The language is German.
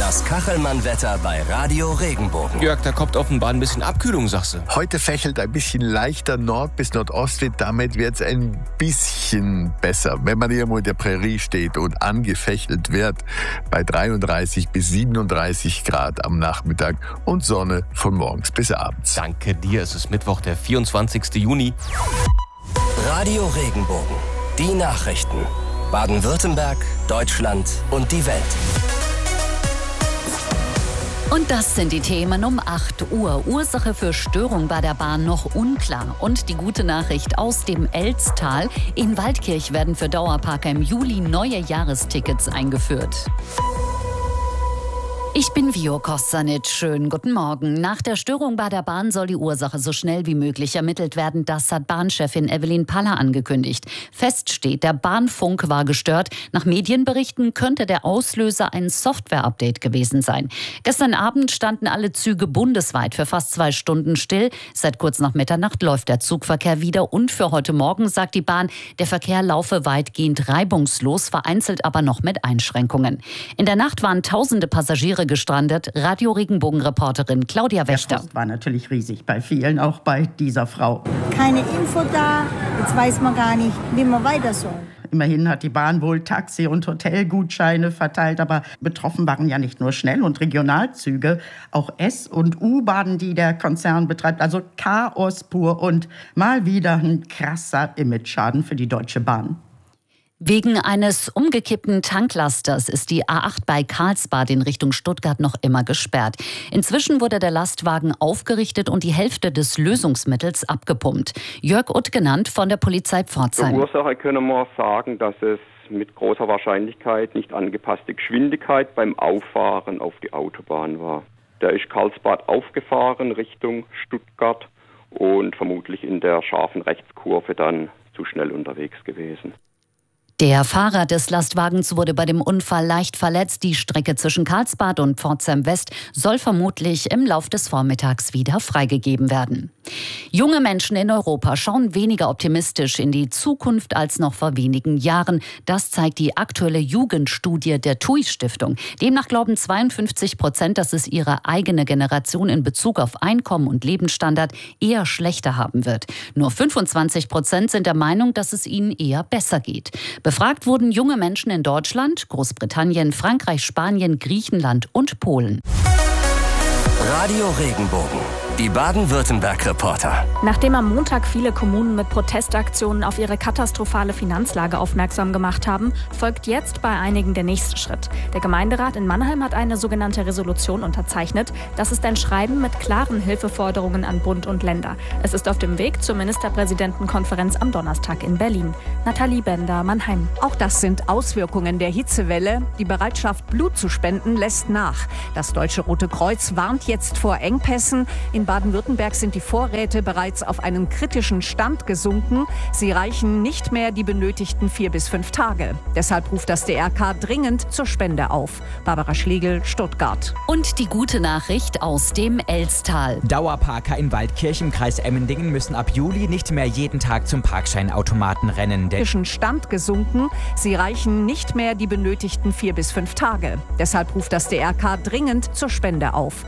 Das Kachelmann-Wetter bei Radio Regenbogen. Jörg, da kommt offenbar ein bisschen Abkühlung, sagst du. Heute fächelt ein bisschen leichter Nord- bis Nordostwind. Damit wird es ein bisschen besser. Wenn man irgendwo in der Prärie steht und angefächelt wird, bei 33 bis 37 Grad am Nachmittag und Sonne von morgens bis abends. Danke dir, es ist Mittwoch, der 24. Juni. Radio Regenbogen. Die Nachrichten. Baden-Württemberg, Deutschland und die Welt. Und das sind die Themen um 8 Uhr. Ursache für Störung bei der Bahn noch unklar. Und die gute Nachricht aus dem Elztal. In Waldkirch werden für Dauerparker im Juli neue Jahrestickets eingeführt. Ich bin Vio Kostanic. Schönen guten Morgen. Nach der Störung bei der Bahn soll die Ursache so schnell wie möglich ermittelt werden. Das hat Bahnchefin Evelyn Paller angekündigt. Fest steht, der Bahnfunk war gestört. Nach Medienberichten könnte der Auslöser ein Software-Update gewesen sein. Gestern Abend standen alle Züge bundesweit für fast 2 Stunden still. Seit kurz nach Mitternacht läuft der Zugverkehr wieder. Und für heute Morgen sagt die Bahn, der Verkehr laufe weitgehend reibungslos, vereinzelt aber noch mit Einschränkungen. In der Nacht waren tausende Passagiere gestrandet. Radio Regenbogen-Reporterin Claudia Wächter. Der Frust war natürlich riesig bei vielen, auch bei dieser Frau. Keine Info da, jetzt weiß man gar nicht, wie man weiter soll. Immerhin hat die Bahn wohl Taxi- und Hotelgutscheine verteilt, aber betroffen waren ja nicht nur Schnell- und Regionalzüge, auch S- und U-Bahnen, die der Konzern betreibt. Also Chaos pur und mal wieder ein krasser Imageschaden für die Deutsche Bahn. Wegen eines umgekippten Tanklasters ist die A8 bei Karlsbad in Richtung Stuttgart noch immer gesperrt. Inzwischen wurde der Lastwagen aufgerichtet und die Hälfte des Lösungsmittels abgepumpt. Jörg Uttgenannt von der Polizei Pforzheim. Zur Ursache können wir sagen, dass es mit großer Wahrscheinlichkeit nicht angepasste Geschwindigkeit beim Auffahren auf die Autobahn war. Der ist Karlsbad aufgefahren Richtung Stuttgart und vermutlich in der scharfen Rechtskurve dann zu schnell unterwegs gewesen. Der Fahrer des Lastwagens wurde bei dem Unfall leicht verletzt. Die Strecke zwischen Karlsbad und Pforzheim West soll vermutlich im Lauf des Vormittags wieder freigegeben werden. Junge Menschen in Europa schauen weniger optimistisch in die Zukunft als noch vor wenigen Jahren. Das zeigt die aktuelle Jugendstudie der TUI-Stiftung. Demnach glauben 52%, dass es ihre eigene Generation in Bezug auf Einkommen und Lebensstandard eher schlechter haben wird. Nur 25% sind der Meinung, dass es ihnen eher besser geht. Befragt wurden junge Menschen in Deutschland, Großbritannien, Frankreich, Spanien, Griechenland und Polen. Radio Regenbogen. Die Baden-Württemberg-Reporter. Nachdem am Montag viele Kommunen mit Protestaktionen auf ihre katastrophale Finanzlage aufmerksam gemacht haben, folgt jetzt bei einigen der nächste Schritt. Der Gemeinderat in Mannheim hat eine sogenannte Resolution unterzeichnet. Das ist ein Schreiben mit klaren Hilfeforderungen an Bund und Länder. Es ist auf dem Weg zur Ministerpräsidentenkonferenz am Donnerstag in Berlin. Nathalie Bender, Mannheim. Auch das sind Auswirkungen der Hitzewelle. Die Bereitschaft, Blut zu spenden, lässt nach. Das Deutsche Rote Kreuz warnt jetzt vor Engpässen. In Baden-Württemberg sind die Vorräte bereits auf einen kritischen Stand gesunken. Sie reichen nicht mehr die benötigten 4 bis 5 Tage. Deshalb ruft das DRK dringend zur Spende auf. Barbara Schlegel, Stuttgart. Und die gute Nachricht aus dem Elztal. Dauerparker in Waldkirch im Kreis Emmendingen müssen ab Juli nicht mehr jeden Tag zum Parkscheinautomaten rennen. Der kritischen Stand gesunken. Sie reichen nicht mehr die benötigten 4 bis 5 Tage. Deshalb ruft das DRK dringend zur Spende auf.